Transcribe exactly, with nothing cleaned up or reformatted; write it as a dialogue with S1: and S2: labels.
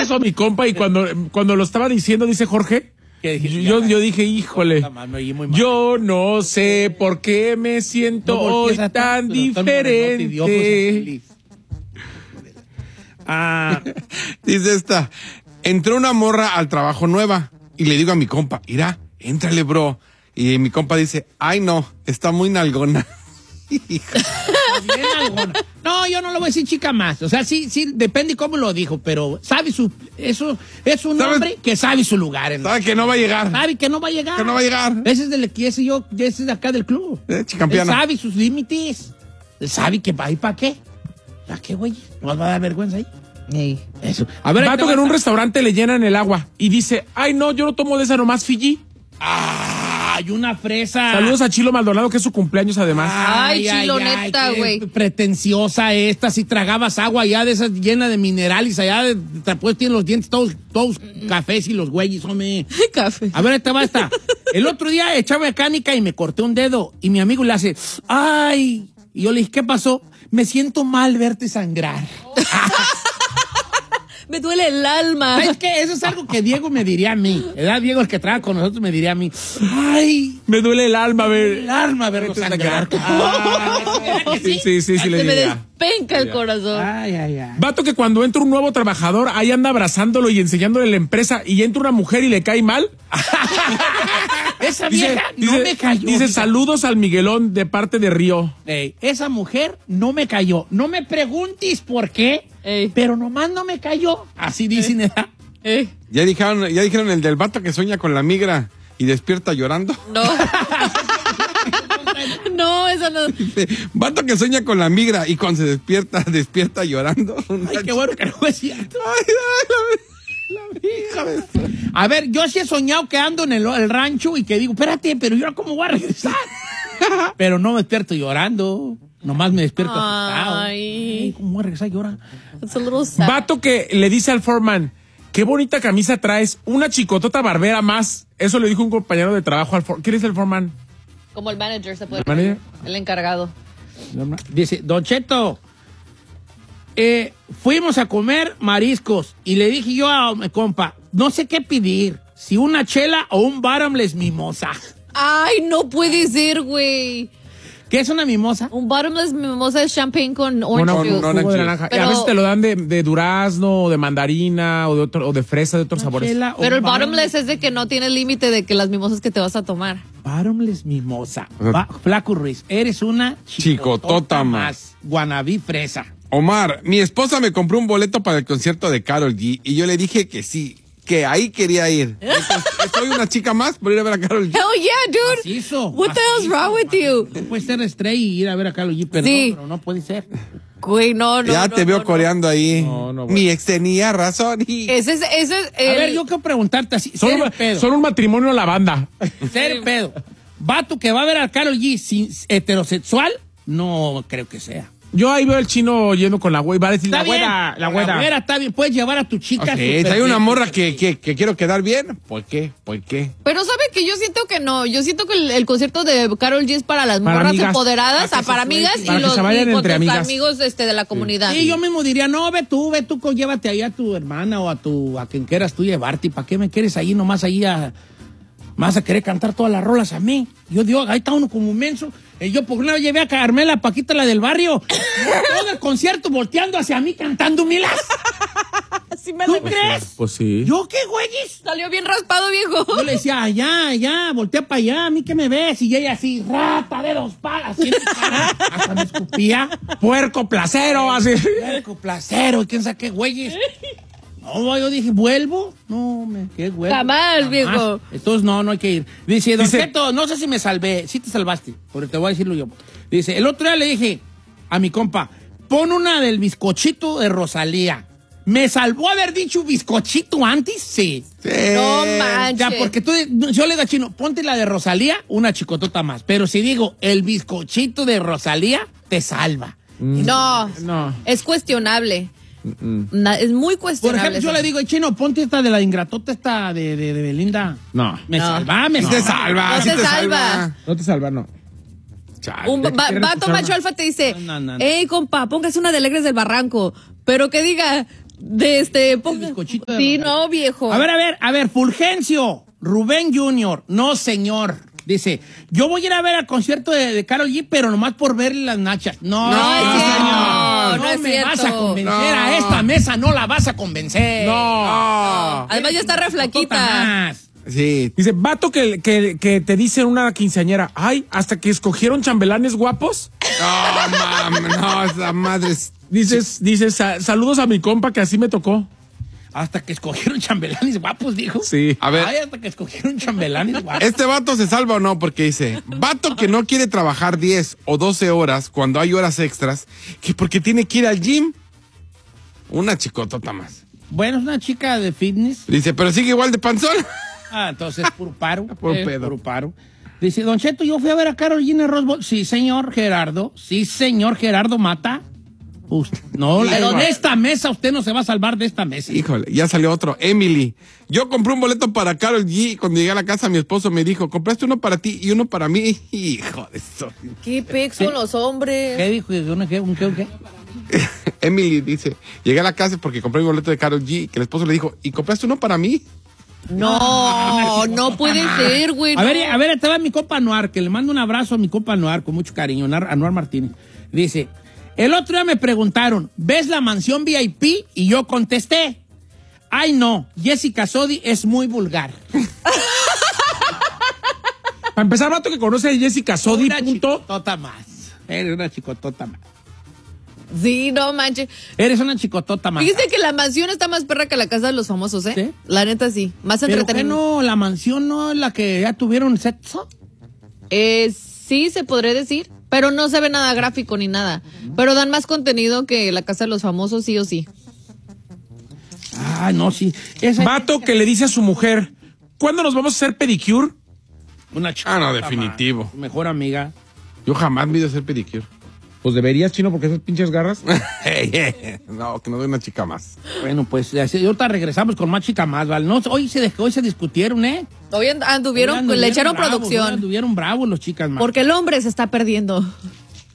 S1: eso a mi compa y cuando, cuando lo estaba diciendo, dice Jorge, yo, yo dije, híjole, yo no sé por qué me siento no hoy tan diferente.
S2: Ah, dice esta, entró una morra al trabajo nueva y le digo a mi compa, mira, éntrale, bro. Y mi compa dice, ay no, está muy nalgona.
S3: Bien nalgona. No, yo no lo voy a decir chica más. O sea, sí, sí, depende cómo lo dijo, pero sabe su, eso es un hombre que sabe su lugar. En
S2: sabe que no va a llegar.
S3: Sabe que no va a llegar.
S2: Que no va a llegar.
S3: Ese es del que ese yo, ese es de acá del club.
S2: Eh, chicampiana.
S3: Él sabe sus límites. Él sabe que va y para qué. ¿Para qué, güey? ¿No va a dar vergüenza ahí?
S1: Ey. Eso. A ver, vato que en un restaurante le llenan el agua y dice, ay no, yo no tomo de esa nomás Fiji.
S3: ¡Ay, una fresa!
S1: Saludos a Chilo Maldonado, que es su cumpleaños además.
S4: Ay, ay Chilo, ay, neta, güey.
S3: Pretenciosa esta, si tragabas agua allá de esas llena de minerales, allá de, después tienen los dientes todos, todos cafés y los güeyes, hombre.
S4: Café.
S3: A ver, esta va esta. El otro día echaba mecánica y me corté un dedo y mi amigo le hace, ¡ay! Y yo le dije, ¿qué pasó? Me siento mal verte sangrar.
S4: Me duele el alma.
S3: Es que eso es algo que Diego me diría a mí. ¿Verdad? Diego, el que trabaja con nosotros, me diría a mí. Ay,
S1: me duele el alma ver.
S3: El alma verlo sangrar.
S1: Ah, sí, sí, sí, sí le
S4: Se me
S1: diría.
S4: despenca el corazón.
S3: Ay, ay, ay.
S1: Vato que cuando entra un nuevo trabajador, ahí anda abrazándolo y enseñándole la empresa, y entra una mujer y le cae mal.
S3: Esa vieja dice, no
S1: dice,
S3: me cayó.
S1: Dice, saludos al Miguelón de parte de Río.
S3: Ey, esa mujer no me cayó. No me preguntes por qué, Ey. pero nomás no me cayó. Así dicen, ¿eh?
S2: Ey. Ya dijeron, ya dijeron el del vato que sueña con la migra y despierta llorando.
S4: No. No, eso no.
S2: Dice, vato que sueña con la migra y cuando se despierta, despierta llorando.
S3: Ay, qué bueno que no es cierto. Ay, ay, la... La hija de... A ver, yo sí he soñado que ando en el, el rancho y que digo, espérate, pero yo cómo voy a regresar. Pero no me despierto llorando. Nomás me despierto asustado. Ay, ¿cómo voy a regresar llorando?
S4: It's a little sad.
S1: Vato que le dice al foreman, qué bonita camisa traes, una chicotota barbera más. Eso le dijo un compañero de trabajo al foreman. ¿Quién es el foreman?
S4: Como el manager, se puede
S1: ¿El manager?
S4: El encargado.
S3: Dice, Don Cheto, Eh, fuimos a comer mariscos y le dije yo a mi compa, no sé qué pedir, si una chela o un bottomless mimosa.
S4: Ay, no puede ser, güey.
S3: ¿Qué es una mimosa?
S4: Un bottomless mimosa es champagne con orange
S1: no,
S4: juice.
S1: No, no, de naranja. Pero, y a veces te lo dan de, de durazno, o de mandarina, o de, otro, o de fresa, de otros sabores.
S4: Pero el bottomless es de que no tiene límite de que las mimosas que te vas a tomar.
S3: Bottomless mimosa. Va, Flaco Ruiz, eres una chicotota más. Guanabí fresa.
S2: Omar, mi esposa me compró un boleto para el concierto de Karol G y yo le dije que sí, que ahí quería ir. Entonces, ¿soy una chica más por ir a ver a Karol G?
S4: Hell yeah, dude.
S3: Macizo,
S4: What the hell's wrong with you?
S3: No puede ser estrella y ir a ver a Karol G, perdón,
S4: sí.
S3: pero no puede ser.
S4: Güey, no, no.
S2: Ya
S4: no,
S2: te
S4: no,
S2: veo
S4: no,
S2: coreando
S4: no.
S2: ahí.
S1: No, no,
S2: mi ex tenía razón. Y...
S4: Ese es, ese es el...
S3: A ver, yo quiero preguntarte así.
S1: Son, un,
S3: pedo.
S1: son un matrimonio a la banda.
S3: Ser pedo. Vato que va a ver a Karol G sin, heterosexual, no creo que sea.
S1: Yo ahí veo al chino yendo con la güey. Va a decir,
S3: Está
S1: la
S3: bien,
S1: güera, la güera.
S3: La güera está bien. Puedes llevar a tu chica.
S2: Okay, si hay una morra que, que, que quiero quedar bien, ¿por qué? ¿Por qué?
S4: Pero ¿sabe que yo siento que no? Yo siento que el, el concierto de Karol G es para las
S1: para
S4: morras
S1: amigas,
S4: empoderadas, para, para amigas
S1: para
S4: y los,
S1: se vayan
S4: y
S1: entre
S4: con tus
S1: amigas.
S4: amigos este, de la comunidad.
S3: Sí, yo mismo diría, no, ve tú, ve tú, llévate ahí a tu hermana o a tu, a quien quieras tú llevarte. ¿Para qué me quieres ahí nomás ahí a... Vas a querer cantar todas las rolas a mí? Yo digo, ahí está uno como menso. Eh, yo por una vez llevé a Carmela Paquita, la del barrio, todo el concierto volteando hacia mí cantando milas.
S4: ¿Sí me
S3: ¿Tú
S4: le-
S3: crees?
S1: Pues sí.
S3: ¿Yo qué, güeyes?
S4: Salió bien raspado, viejo.
S3: Yo le decía, allá, allá, voltea para allá, a mí que me ves. Y ella así, rata de dos palas, así en mi cara, hasta me escupía.
S1: Puerco placero, así.
S3: Puerco placero, y quién sabe qué, güeyes. No, yo dije, ¿vuelvo? No, me qué güey.
S4: Jamás, viejo.
S3: Entonces, no, no hay que ir. Dice, Don
S1: Dice-
S3: Cheto, no sé si me salvé. Sí te salvaste, porque te voy a decirlo yo. Dice, el otro día le dije a mi compa, pon una del bizcochito de Rosalía. ¿Me salvó haber dicho bizcochito antes? Sí.
S2: Sí.
S4: No manches.
S3: Ya, porque tú, yo le digo a Chino, ponte la de Rosalía, una chicotota más. Pero si digo, el bizcochito de Rosalía, te salva.
S4: No,
S1: No.
S4: es cuestionable. Na- es muy
S3: Por
S4: cuestionable.
S3: ejemplo, yo
S4: eso.
S3: le digo, Chino, ponte esta de la ingratota, esta de, de, de Belinda.
S1: No.
S3: Me
S4: No.
S3: salva, me
S2: Sí te salva,
S4: No
S2: sí
S4: te
S2: te
S4: salva.
S2: salva.
S1: No te salva, no. Chale,
S4: Un
S1: ya que
S4: va-
S1: quieres
S4: vato
S1: escucharla.
S4: macho alfa te dice,
S3: No, no, no.
S4: hey, compa, póngase una de Alegres del Barranco. Pero que diga, De este...
S3: El bizcochito de
S4: Sí,
S3: Ronald.
S4: no, viejo.
S3: A ver, a ver, a ver, Fulgencio, Rubén junior No, señor. Dice, yo voy a ir a ver al concierto de, de Karol G, pero nomás por verle las nachas. No,
S4: No es cierto,
S3: señor.
S4: no
S3: No
S4: es
S3: me
S4: cierto.
S3: vas a convencer.
S2: No.
S3: A esta mesa no la vas a convencer.
S2: No.
S4: Además ya está re flaquita.
S3: Más.
S2: Sí.
S1: Dice, vato que, que, que te dice una quinceañera, ay, hasta que escogieron chambelanes guapos.
S2: No, mames, no, esa madre es...
S1: Dices, dices, "Sa- saludos a mi compa que así me tocó.
S3: Hasta que escogieron chambelanes guapos, dijo.
S1: Sí.
S2: A ver.
S3: Ay, hasta que escogieron chambelanes guapos.
S2: ¿Este vato se salva o no? Porque dice, vato que no quiere trabajar diez o doce horas cuando hay horas extras, que porque tiene que ir al gym. Una chicotota más.
S3: Bueno, es una chica de fitness.
S2: Dice, pero sigue igual de panzón.
S3: Ah, entonces, puro paro.
S2: Puro
S3: eh,
S2: pedo.
S3: Puro paro. Dice, Don Cheto, yo fui a ver a Karol G en el Rose Bowl. Sí, señor Gerardo. Sí, señor Gerardo Mata. Usted, no,
S2: Híjole.
S3: en esta mesa usted no se va a salvar de esta mesa.
S2: Híjole, ya salió otro. Emily. Yo compré un boleto para Karol G y cuando llegué a la casa mi esposo me dijo, compraste uno para ti y uno para mí. Hijo de eso.
S4: Qué pex con los hombres.
S3: ¿Qué dijo? ¿Un qué? ¿Un qué? ¿Un qué?
S2: Emily dice, llegué a la casa porque compré mi boleto de Karol G, que el esposo le dijo, ¿y compraste uno para mí?
S4: No, no puede ser, güey.
S3: A
S4: no.
S3: ver, a ver, estaba mi compa Anuar, que le mando un abrazo a mi compa Anuar con mucho cariño, Anuar, Anuar Martínez. Dice, el otro día me preguntaron, ¿ves la mansión V I P? Y yo contesté, ay no, Jessica Sodi es muy vulgar.
S1: Para empezar, vato que conoce a Jessica Sodi,
S3: Una
S1: punto.
S3: chicotota más. Eres una chicotota más.
S4: Sí, no manches.
S3: Eres una chicotota más.
S4: Fíjate que la mansión está más perra que la casa de los famosos, ¿eh?
S3: ¿Sí?
S4: La neta sí. Más
S3: ¿Pero qué
S4: entretenido.
S3: no? ¿La mansión no es la que ya tuvieron sexo?
S4: Eh, sí, se podría decir. Pero no se ve nada gráfico ni nada. Pero dan más contenido que la casa de los famosos, sí o sí.
S3: Ah, no, sí. Esa
S1: Vato que le dice a su mujer, ¿cuándo nos vamos a hacer pedicure?
S3: Una
S2: Ah, no,
S3: chicotota
S2: definitivo.
S3: más. Mejor amiga.
S2: Yo jamás me he ido a hacer pedicure.
S1: Pues deberías, chino, porque esas pinches garras.
S2: No, que no doy una chica más.
S3: Bueno, pues así, ahorita regresamos con más chica más, ¿vale? No, hoy, se, hoy se discutieron, ¿eh?
S4: Hoy and- anduvieron,
S3: Hoy
S4: le echaron
S3: bravos, hoy
S4: producción.
S3: anduvieron bravos los chicas más.
S4: Porque el hombre se está perdiendo.